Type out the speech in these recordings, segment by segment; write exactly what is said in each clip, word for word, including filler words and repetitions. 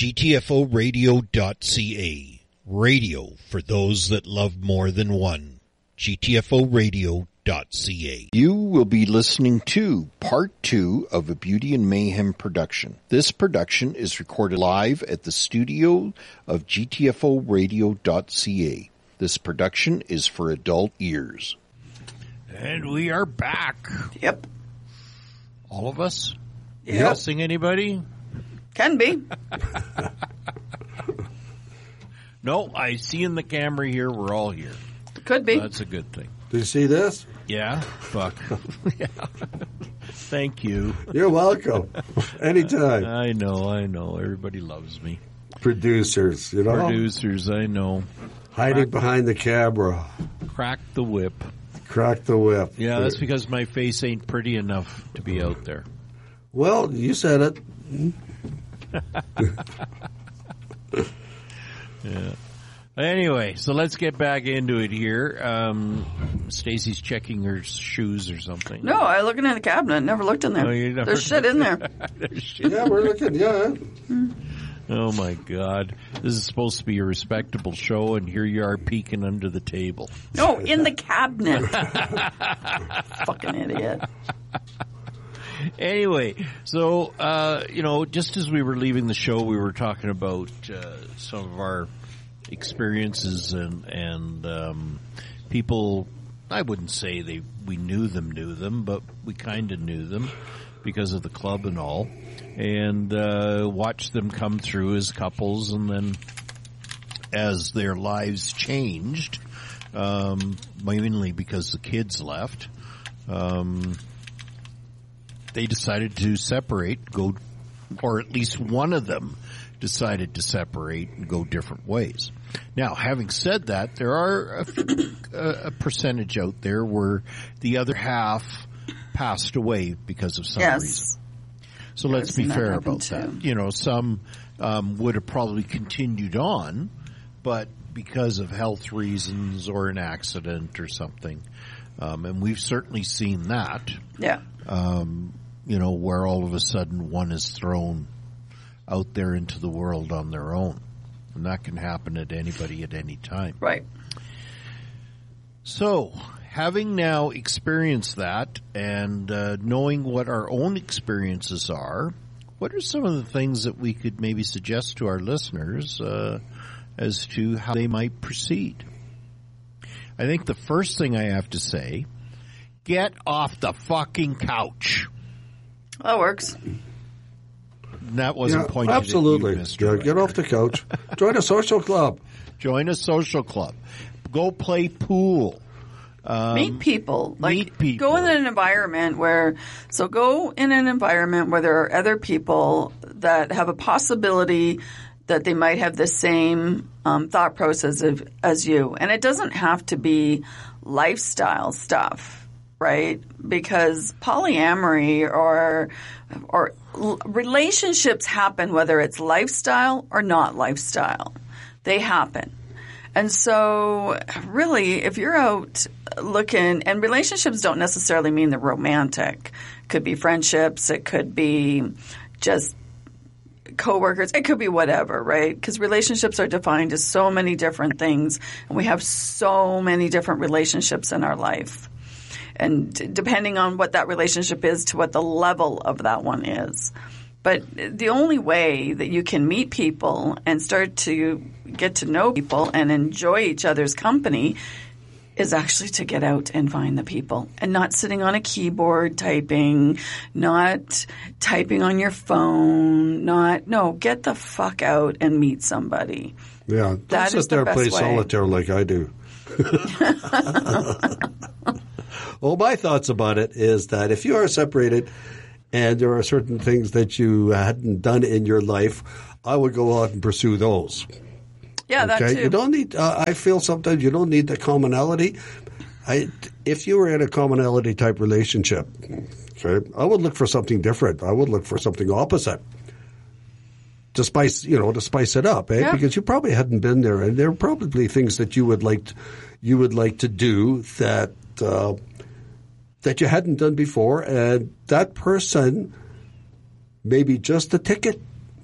G T F O radio dot C A. Radio for those that love more than one. G T F O radio dot C A. You will be listening to part two of a Beauty and Mayhem production. This production is recorded live at the studio of G T F O radio dot C A. This production is for adult ears. And we are back. Yep. All of us? Yep. Missing anybody? Can be. No, I see in the camera here we're all here. Could be. That's a good thing. Do you see this? Yeah? Fuck. Yeah. Thank you. You're welcome. Anytime. I know, I know. Everybody loves me. Producers, you know? Producers, I know. Hiding Crack behind the camera. Crack the whip. Crack the whip. Yeah, that's because my face ain't pretty enough to be out there. Well, you said it. Yeah. Anyway, so let's get back into it here. Um, Stacy's checking her shoes or something. No, I looking in the cabinet. Never looked in there. Oh, you never There's shit in there. There's shit. Yeah, we're looking, yeah. Oh, my God. This is supposed to be a respectable show, and here you are peeking under the table. No, in the cabinet. Fucking idiot. Anyway, so, uh, you know, just as we were leaving the show, we were talking about uh, some of our experiences and, and um, people, I wouldn't say they we knew them, knew them, but we kind of knew them because of the club and all, and uh, watched them come through as couples, and then as their lives changed, um, mainly because the kids left, um they decided to separate, go, or at least one of them decided to separate and go different ways. Now, having said that, there are a, a percentage out there where the other half passed away because of some Yes. reason. So let's I've be seen that fair happen about too. that. You know, some um, would have probably continued on, but because of health reasons or an accident or something, um, and we've certainly seen that. Yeah. Um, you know, where all of a sudden one is thrown out there into the world on their own. And that can happen at anybody at any time. Right. So, having now experienced that and uh, knowing what our own experiences are, what are some of the things that we could maybe suggest to our listeners uh, as to how they might proceed? I think the first thing I have to say, get off the fucking couch. That works. That wasn't Yeah, pointed absolutely. at you, Mister Yeah, get off the couch. Join a social club. Join a social club. Go play pool. Um, Meet people. Like, meet people. Go in an environment where, so go in an environment where there are other people that have a possibility that they might have the same um, thought process of, as you. And it doesn't have to be lifestyle stuff. Right? Because polyamory or or l- relationships happen whether it's lifestyle or not lifestyle. They happen. And so really, if you're out looking, and relationships don't necessarily mean they're romantic. It could be friendships. It could be just coworkers. It could be whatever, right? Because relationships are defined as so many different things, and we have so many different relationships in our life. And depending on what that relationship is to what the level of that one is. But the only way that you can meet people and start to get to know people and enjoy each other's company is actually to get out and find the people and not sitting on a keyboard typing, not typing on your phone, not, no, get the fuck out and meet somebody. Yeah, don't That sit is the there and play best way. solitaire like I do. Well, my thoughts about it is that if you are separated and there are certain things that you hadn't done in your life, I would go out and pursue those. Yeah, that Okay, too. you don't need. Uh, I feel sometimes you don't need the commonality. I, if you were in a commonality type relationship, okay, I would look for something different. I would look for something opposite to spice, you know, to spice it up, eh? Yeah. Because you probably hadn't been there, and there are probably things that you would like, to, you would like to do that uh, that you hadn't done before, and that person may be just a ticket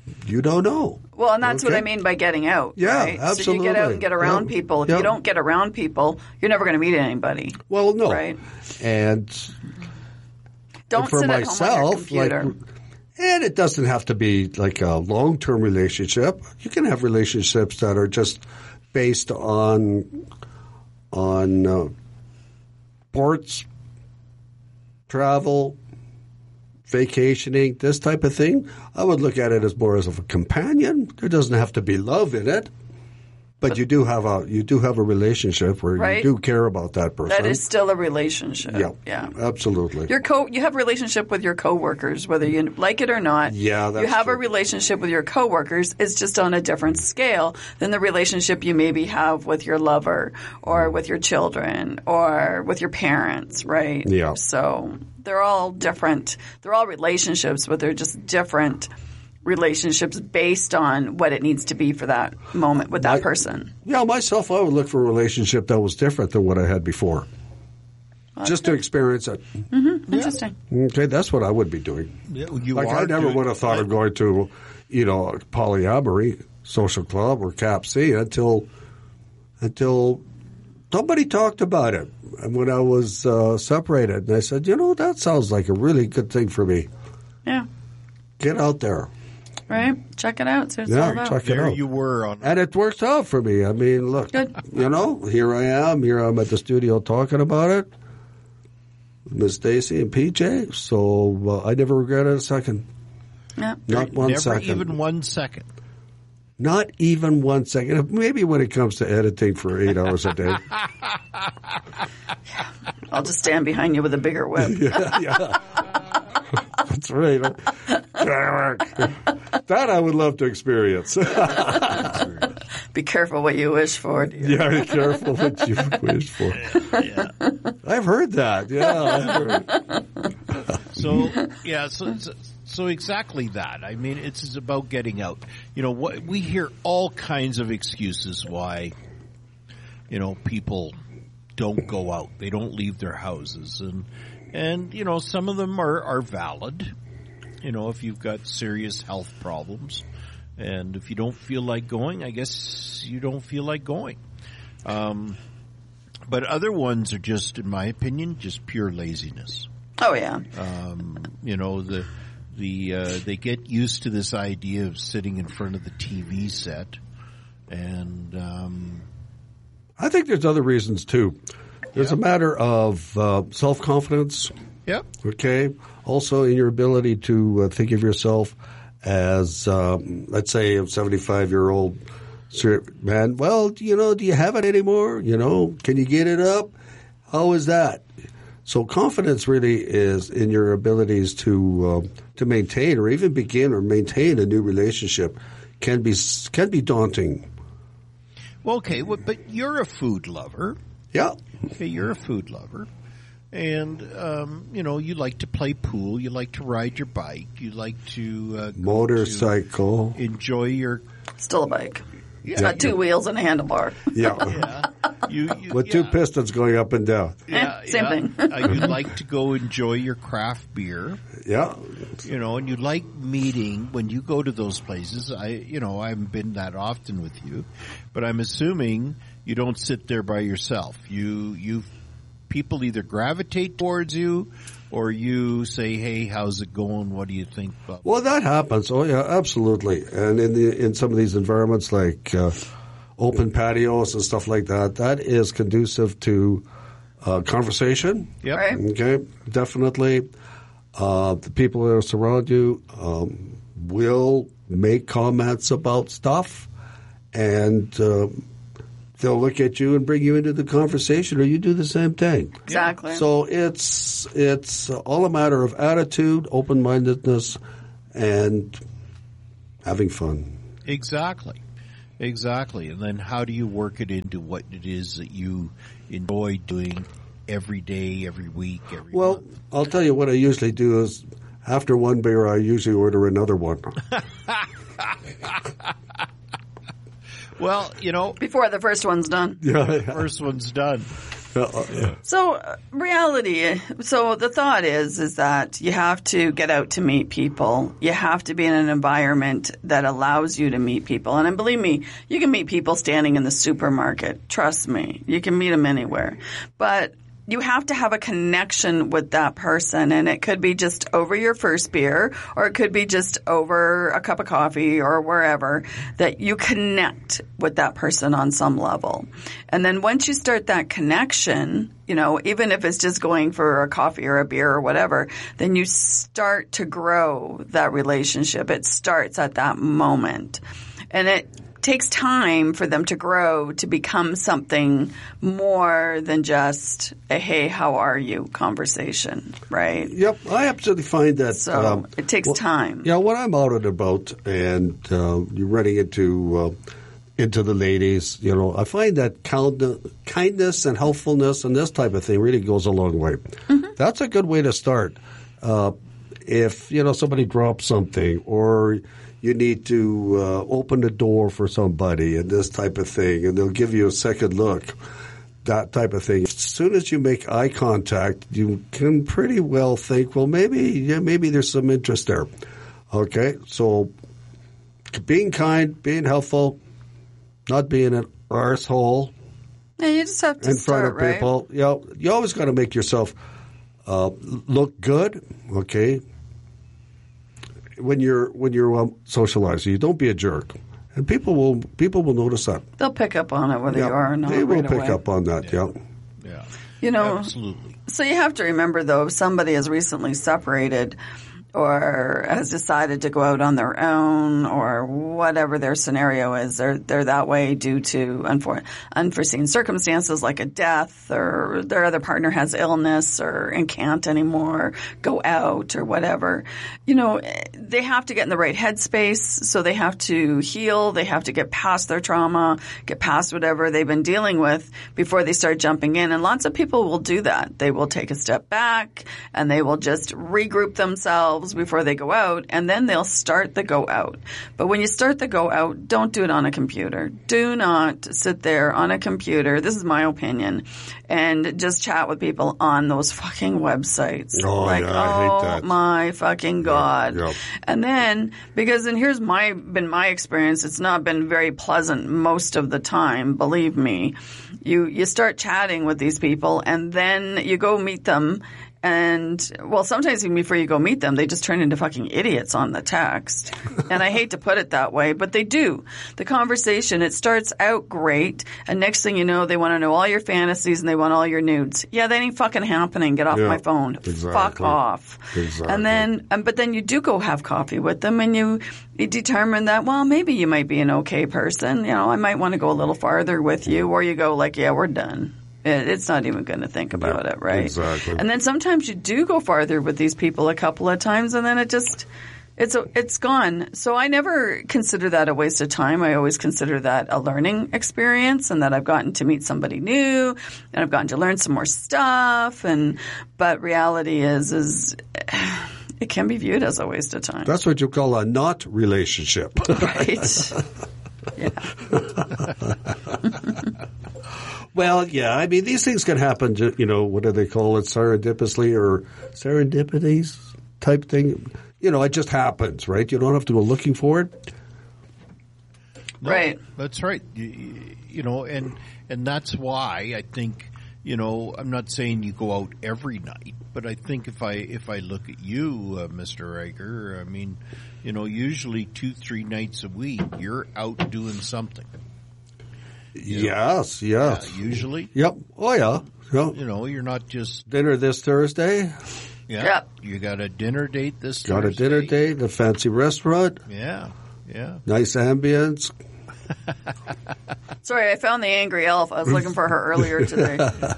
you don't know. Well, and that's Okay. what I mean by getting out. Yeah, right? absolutely. So you get out and get around Yeah. people. If Yeah. you don't get around people, you're never going to meet anybody. Well, no. Right. And Don't for sit myself, at home on your like, computer. and it doesn't have to be like a long-term relationship. You can have relationships that are just based on on uh, ports, travel, vacationing, this type of thing. I would look at it as more as of a companion. There doesn't have to be love in it. But you do have a you do have a relationship where Right. you do care about that person. That is still a relationship. yeah, Yeah. absolutely. Your co you have a relationship with your coworkers, whether you like it or not. Yeah, that's you have true. a relationship with your coworkers. It's just on a different scale than the relationship you maybe have with your lover or with your children or with your parents, right? Yeah. So they're all different. They're all relationships, but they're just different relationships based on what it needs to be for that moment with that My- person. Yeah, myself, I would look for a relationship that was different than what I had before. Just to experience it. Interesting. Okay, that's what I would be doing. Yeah, you Like, are I never doing- would have thought of going to, you know, a polyamory social club or Cap C until until somebody talked about it. And when I was uh, separated, and I said, you know, that sounds like a really good thing for me. Yeah. Get out there. Right? Check it out. See what it's Yeah, all about. check it There out. you were on. And it works out for me. I mean, look, Good. you know, here I am. Here I'm at the studio talking about it. Miss Stacy and P J. So uh, I never regretted a second. Yeah. Not one Never second. even one second. Not even one second. Maybe when it comes to editing for eight hours a day. I'll just stand behind you with a bigger whip. yeah. That's right. That I would love to experience. Be careful what you wish for. Dear. Yeah, be careful what you wish for. Yeah. I've heard that. Yeah, I've heard. So yeah, so, so so exactly that. I mean, it's, it's about getting out. You know, what we hear all kinds of excuses why, you know, people don't go out. They don't leave their houses, and and you know, some of them are are valid. You know, if you've got serious health problems, and if you don't feel like going, I guess you don't feel like going. Um, but other ones are just, in my opinion, just pure laziness. Oh yeah. Um, you know, the the uh, they get used to this idea of sitting in front of the T V set, and um, I think there's other reasons too. There's Yeah. a matter of uh, self-confidence. yep, Okay. Also, in your ability to uh, think of yourself as, um, let's say, a seventy-five-year-old man. Well, you know, do you have it anymore? You know, can you get it up? How is that? So confidence really is in your abilities to uh, to maintain or even begin or maintain a new relationship can be can be daunting. well, okay, well, but you're a food lover. Yeah. Okay, you're a food lover, and um, you know you like to play pool. You like to ride your bike. You like to uh, go Motorcycle. to enjoy your Still a bike. It's yeah, got two wheels and a handlebar. Yeah. yeah. You, you, With yeah. two pistons going up and down. Yeah, Eh, same yeah. thing. uh, you like to go enjoy your craft beer. Yeah. You know, and you like meeting when you go to those places. I, you know, I haven't been that often with you, but I'm assuming you don't sit there by yourself. You, you, people either gravitate towards you, or you say, "Hey, how's it going? What do you think?" About Well, that happens. Oh, yeah, absolutely. And in the in some of these environments like uh, open patios and stuff like that, that is conducive to uh, conversation. Yep. Right. Okay, definitely. Uh, the people that surround you um, will make comments about stuff, and uh, they'll look at you and bring you into the conversation, or you do the same thing. Exactly. So it's it's all a matter of attitude, open-mindedness, and having fun. Exactly. Exactly. And then how do you work it into what it is that you enjoy doing every day, every week, every Well, month? I'll tell you what I usually do is after one beer, I usually order another one. Well, you know, Before the first one's done. Yeah, first one's done. So uh, reality, so the thought is, is that you have to get out to meet people. You have to be in an environment that allows you to meet people. And believe me, you can meet people standing in the supermarket. Trust me. You can meet them anywhere. But you have to have a connection with that person, and it could be just over your first beer, or it could be just over a cup of coffee or wherever, that you connect with that person on some level. And then once you start that connection, you know, even if it's just going for a coffee or a beer or whatever, then you start to grow that relationship. It starts at that moment. And it takes time for them to grow to become something more than just a hey, how are you conversation, right? Yep, I absolutely find that. So um, it takes well, time. Yeah, when I'm out and about and uh, you're running into uh, into the ladies, you know, I find that kind, kindness and helpfulness and this type of thing really goes a long way. Mm-hmm. That's a good way to start. Uh, if, you know, somebody drops something, or you need to uh, open the door for somebody and this type of thing, and they'll give you a second look, that type of thing. As soon as you make eye contact, you can pretty well think, well, maybe yeah, maybe there's some interest there. Okay, so being kind, being helpful, not being an arsehole Yeah, you just have to in start, front of right? people. You know, you always got to make yourself uh, look good, okay? When you're when you're um, socializing, you don't be a jerk, and people will people will notice that. They'll pick up on it whether Yeah, you are or not. they will right pick away. up on that. Yeah. Yeah. You know, Absolutely. So you have to remember, though, if somebody is recently separated or has decided to go out on their own, or whatever their scenario is, they're they're that way due to unfor- unforeseen circumstances like a death, or their other partner has illness or and can't anymore go out or whatever. You know, they have to get in the right headspace, so they have to heal. They have to get past their trauma, get past whatever they've been dealing with before they start jumping in. And lots of people will do that. They will take a step back and they will just regroup themselves before they go out, and then they'll start the go out. But when you start the go out, don't do it on a computer. Do not sit there on a computer, this is my opinion, and just chat with people on those fucking websites. Oh, like, yeah, I hate oh that. my fucking God. Yeah, yeah. And then, because, and here's my, been my experience, it's not been very pleasant most of the time, believe me. You, you start chatting with these people, and then you go meet them. And, well, sometimes even before you go meet them, they just turn into fucking idiots on the text. And I hate to put it that way, but they do. The conversation, it starts out great, and next thing you know, they want to know all your fantasies and they want all your nudes. Yeah, that ain't fucking happening. Get off Yeah, my phone. exactly. Fuck off. Exactly. And then, um, but then you do go have coffee with them, and you, you determine that, well, maybe you might be an okay person. You know, I might want to go a little farther with you, or you go like, yeah, we're done. It's not even going to think about Yeah, it, right? exactly. And then sometimes you do go farther with these people a couple of times, and then it just it's a, it's gone. So I never consider that a waste of time. I always consider that a learning experience, and that I've gotten to meet somebody new, and I've gotten to learn some more stuff. And but reality is is it can be viewed as a waste of time. That's what you call a not relationship. Right. Yeah. Well, yeah, I mean, these things can happen, ju- you know, what do they call it, serendipitously or serendipities type thing. You know, it just happens, right? You don't have to go looking for it. No, Right. That's right. You, you know, and and that's why I think, you know, I'm not saying you go out every night, but I think if I if I look at you, uh, Mister Egger, I mean, you know, usually two, three nights a week, you're out doing something. Yes, yes. Yeah, usually. Yep. Oh, yeah. yeah. You know, you're not just Dinner this Thursday. yeah. Yep. You got a dinner date this Got a Thursday. dinner date at a fancy restaurant. Yeah, yeah. Nice ambience. Sorry, I found the angry elf. I was looking for her earlier today.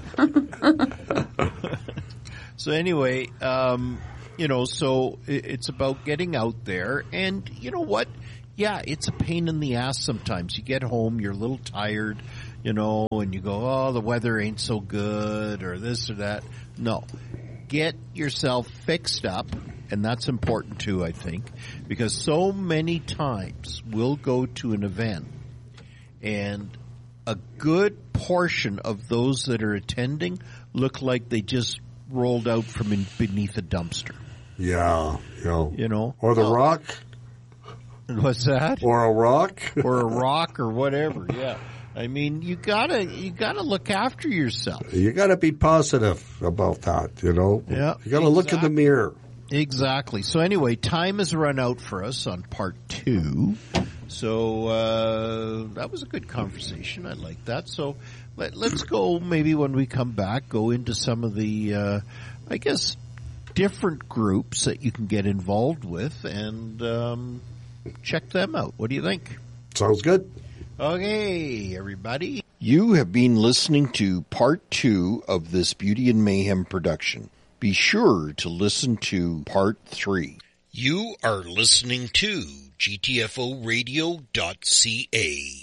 So anyway, um, you know, so it, it's about getting out there, and you know what? Yeah, it's a pain in the ass sometimes. You get home, you're a little tired, you know, and you go, oh, the weather ain't so good, or this or that. No. Get yourself fixed up, and that's important too, I think, because so many times we'll go to an event, and a good portion of those that are attending look like they just rolled out from in, beneath a dumpster. Yeah, yeah. You know? Or the oh. Rock. What's that? Or a rock. Or a rock or whatever, yeah. I mean, you gotta, you gotta look after yourself. You gotta be positive about that, you know? Yeah. You gotta exactly. look in the mirror. Exactly. So anyway, time has run out for us on part two. So, uh, that was a good conversation. I like that. So let, let's go maybe when we come back, go into some of the, uh, I guess, different groups that you can get involved with and, um, check them out. What do you think? Sounds good. Okay, everybody. You have been listening to part two of this Beauty and Mayhem production. Be sure to listen to part three. You are listening to G T F O radio dot C A.